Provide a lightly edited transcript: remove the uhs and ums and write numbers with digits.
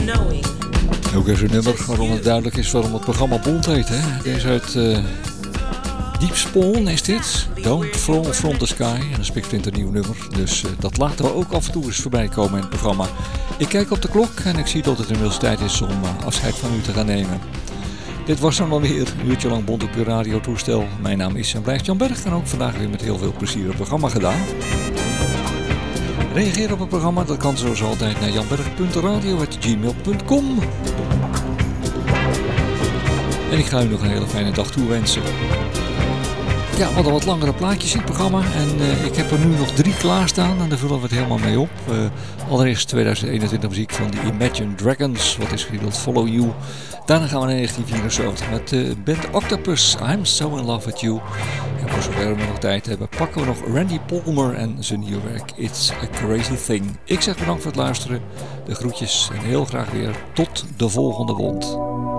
Ook eens een nummer waarom het duidelijk is waarom het programma Bond heet. Hè? Deze uit Deep Spawn is dit. Don't Fall From The Sky. En een spiksplinternieuw nummer. Dus dat laten we ook af en toe eens voorbij komen in het programma. Ik kijk op de klok en ik zie dat het inmiddels tijd is om afscheid van u te gaan nemen. Dit was dan alweer een uurtje lang Bond op uw radiotoestel. Mijn naam is en blijft Jan Berg en ook vandaag weer met heel veel plezier het programma gedaan. Reageer op het programma, dat kan zoals altijd naar janberg.radio@gmail.com. En ik ga u nog een hele fijne dag toewensen. Ja, we hadden wat langere plaatjes in het programma en ik heb er nu nog 3 klaarstaan en daar vullen we het helemaal mee op. Allereerst 2021 muziek van de Imagine Dragons, wat is getiteld Follow You. Daarna gaan we naar 1974 met de band Octopus, I'm So In Love With You. En voor zover we nog tijd hebben, pakken we nog Randy Palmer en zijn nieuwe werk It's A Crazy Thing. Ik zeg bedankt voor het luisteren, de groetjes en heel graag weer tot de volgende wond.